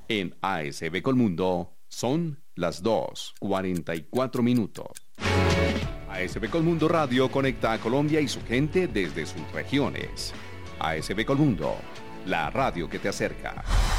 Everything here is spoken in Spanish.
En ASB Colmundo son las 2:44. ASB Colmundo Radio conecta a Colombia y su gente desde sus regiones. ASB Colmundo, la radio que te acerca.